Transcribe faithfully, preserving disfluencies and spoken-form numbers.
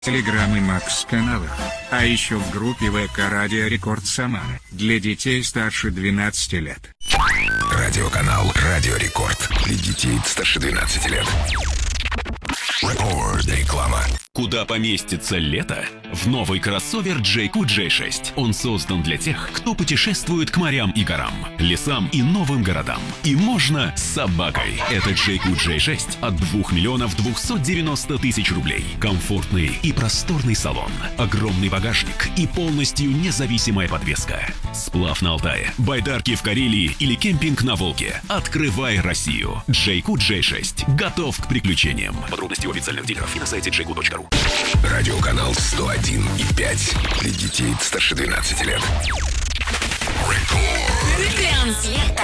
Телеграм и Макс-каналах, а еще в группе ВК Радио Рекорд Самара для детей старше двенадцати лет. Радиоканал Радио Рекорд для детей старше двенадцати лет. Рекорд. Реклама. Куда поместится лето? В новый кроссовер джей кью джей шесть. Он создан для тех, кто путешествует к морям и горам, лесам и новым городам. И можно с собакой. Это джей кью джей шесть от двух миллионов двухсот девяноста тысяч рублей. Комфортный и просторный салон, огромный багажник и полностью независимая подвеска. Сплав на Алтае, байдарки в Карелии или кемпинг на Волге. Открывай Россию. джей кью джей шесть готов к приключениям. Подробности у официальных дилеров и на сайте джей кью точка ру. Радиоканал сто один и пять для детей старше двенадцати лет. Рекорд.